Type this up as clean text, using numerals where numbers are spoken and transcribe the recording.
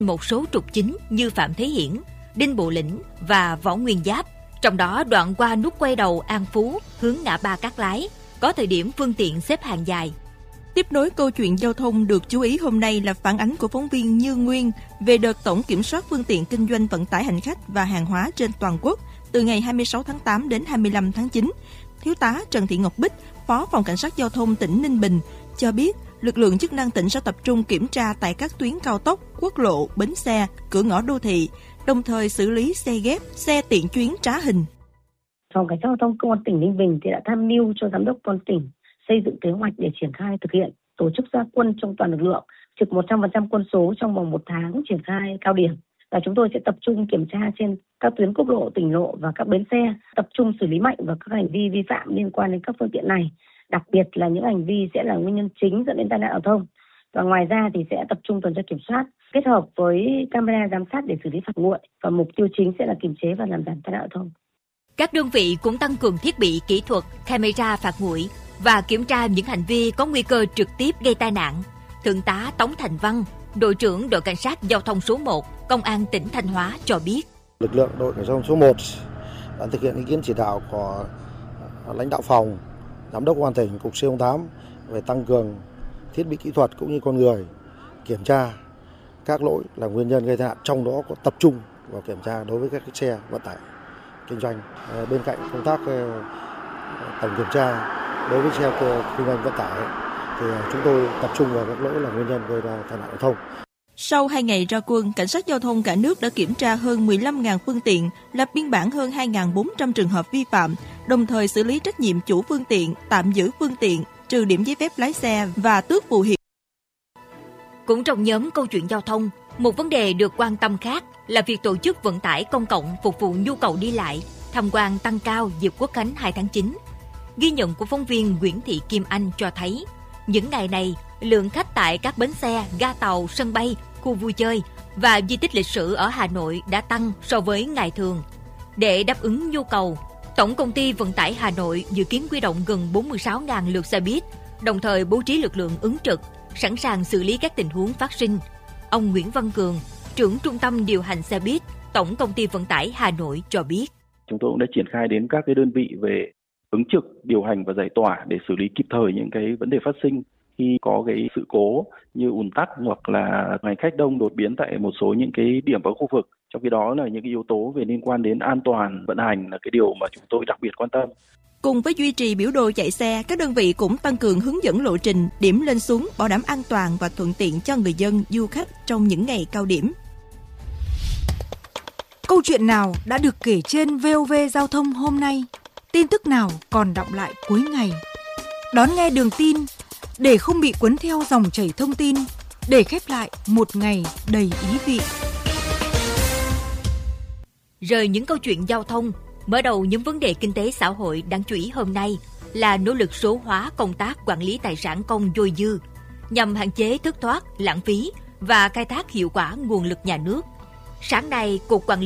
một số trục chính như Phạm Thế Hiển, Đinh Bộ Lĩnh và Võ Nguyên Giáp. Trong đó đoạn qua nút quay đầu An Phú hướng ngã ba Cát Lái, có thời điểm phương tiện xếp hàng dài. Tiếp nối câu chuyện giao thông được chú ý hôm nay là phản ánh của phóng viên Như Nguyên về đợt tổng kiểm soát phương tiện kinh doanh vận tải hành khách và hàng hóa trên toàn quốc từ ngày 26 tháng 8 đến 25 tháng 9. Thiếu tá Trần Thị Ngọc Bích, Phó Phòng Cảnh sát Giao thông tỉnh Ninh Bình cho biết, lực lượng chức năng tỉnh sẽ tập trung kiểm tra tại các tuyến cao tốc, quốc lộ, bến xe, cửa ngõ đô thị, đồng thời xử lý xe ghép, xe tiện chuyến trá hình. Phòng Cảnh sát Giao thông Công an tỉnh Ninh Bình thì đã tham mưu cho Giám đốc Công an tỉnh xây dựng kế hoạch để triển khai thực hiện, tổ chức ra quân trong toàn lực lượng, trực 100% quân số trong vòng 1 tháng triển khai cao điểm. Và chúng tôi sẽ tập trung kiểm tra trên các tuyến quốc lộ, tỉnh lộ và các bến xe, tập trung xử lý mạnh vào các hành vi vi phạm liên quan đến các phương tiện này, đặc biệt là những hành vi sẽ là nguyên nhân chính dẫn đến tai nạn giao thông. Và ngoài ra thì sẽ tập trung tuần tra kiểm soát, kết hợp với camera giám sát để xử lý phạt nguội, và mục tiêu chính sẽ là kiềm chế và làm giảm tai nạn giao thông. Các đơn vị cũng tăng cường thiết bị kỹ thuật, camera phạt nguội và kiểm tra những hành vi có nguy cơ trực tiếp gây tai nạn. Thượng tá Tống Thành Văn, đội trưởng đội cảnh sát giao thông số 1, Công an tỉnh Thanh Hóa cho biết. Lực lượng đội cảnh sát giao thông số 1 đã thực hiện ý kiến chỉ đạo của lãnh đạo phòng, giám đốc công an tỉnh, cục C08 về tăng cường thiết bị kỹ thuật cũng như con người, kiểm tra các lỗi là nguyên nhân gây tai nạn, trong đó có tập trung vào kiểm tra đối với các xe vận tải kinh doanh. Bên cạnh công tác tổng kiểm tra đối với xe kinh doanh vận tải thì chúng tôi tập trung vào các lỗi là nguyên nhân gây ra tai nạn giao thông. Sau 2 ngày ra quân, cảnh sát giao thông cả nước đã kiểm tra hơn 15.000 phương tiện, lập biên bản hơn 2.400 trường hợp vi phạm, đồng thời xử lý trách nhiệm chủ phương tiện, tạm giữ phương tiện, trừ điểm giấy phép lái xe và tước phù hiệu. Cũng trong nhóm câu chuyện giao thông, một vấn đề được quan tâm khác là việc tổ chức vận tải công cộng phục vụ nhu cầu đi lại, tham quan tăng cao dịp Quốc khánh 2 tháng 9. Ghi nhận của phóng viên Nguyễn Thị Kim Anh cho thấy, những ngày này, lượng khách tại các bến xe, ga tàu, sân bay, khu vui chơi và di tích lịch sử ở Hà Nội đã tăng so với ngày thường. Để đáp ứng nhu cầu, Tổng công ty Vận tải Hà Nội dự kiến huy động gần 46.000 lượt xe buýt, đồng thời bố trí lực lượng ứng trực, sẵn sàng xử lý các tình huống phát sinh. Ông Nguyễn Văn Cường, trưởng trung tâm điều hành xe buýt, Tổng công ty Vận tải Hà Nội cho biết. Chúng tôi cũng đã triển khai đến các cái đơn vị về ứng trực, điều hành và giải tỏa để xử lý kịp thời những cái vấn đề phát sinh khi có cái sự cố như ùn tắc hoặc là hành khách đông đột biến tại một số những cái điểm ở khu vực. Trong khi đó là những cái yếu tố về liên quan đến an toàn vận hành là cái điều mà chúng tôi đặc biệt quan tâm. Cùng với duy trì biểu đồ chạy xe, các đơn vị cũng tăng cường hướng dẫn lộ trình, điểm lên xuống, bảo đảm an toàn và thuận tiện cho người dân, du khách trong những ngày cao điểm. Câu chuyện nào đã được kể trên VOV Giao thông hôm nay? Tin tức nào còn đọng lại cuối ngày? Đón nghe Đường tin để không bị cuốn theo dòng chảy thông tin, để khép lại một ngày đầy ý vị. Rời những câu chuyện giao thông, mở đầu những vấn đề kinh tế xã hội đáng chú ý hôm nay là nỗ lực số hóa công tác quản lý tài sản công dôi dư nhằm hạn chế thất thoát, lãng phí và khai thác hiệu quả nguồn lực nhà nước. Sáng nay, Cục Quản lý